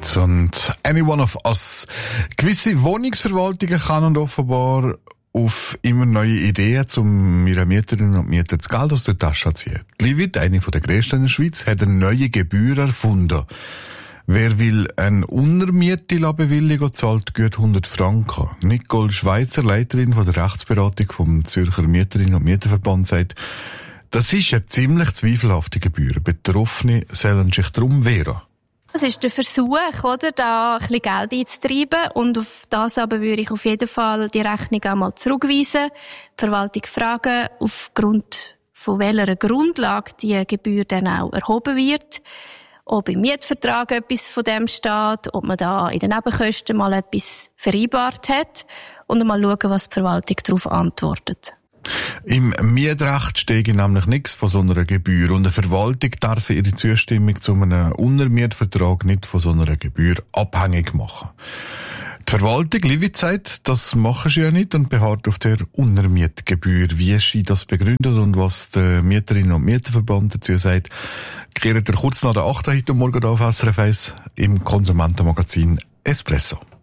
Street und Any One of Us. Gewisse Wohnungsverwaltungen kann offenbar auf immer neue Ideen, um ihren Mieterinnen und Mietern das Geld aus der Tasche zu ziehen. Die Livit, eine der grössten in der Schweiz, hat eine neue Gebühr erfunden. Wer will eine Untermiete bewilligen, zahlt gut 100 Franken. Nicole Schweizer, Leiterin von der Rechtsberatung vom Zürcher Mieterinnen und Mieterverband, sagt, das ist eine ziemlich zweifelhafte Gebühr. Betroffene sollen sich darum wehren. Das ist der Versuch, oder, da ein bisschen Geld einzutreiben. Und auf das aber würde ich auf jeden Fall die Rechnung einmal zurückweisen. Die Verwaltung fragen, aufgrund von welcher Grundlage die Gebühr dann auch erhoben wird. Ob im Mietvertrag etwas von dem steht, ob man da in den Nebenkosten mal etwas vereinbart hat. Und mal schauen, was die Verwaltung darauf antwortet. Im Mietrecht steht nämlich nichts von so einer Gebühr und eine Verwaltung darf ihre Zustimmung zu einem Untermietvertrag nicht von so einer Gebühr abhängig machen. Die Verwaltung, Livit, sagt, das machen sie ja nicht und beharrt auf der Untermietgebühr. Wie sie das begründet und was der Mieterinnen- und Mieterverband dazu sagt, klärt ihr kurz nach der 8. heute Morgen auf SRF 1 im Konsumentenmagazin Espresso.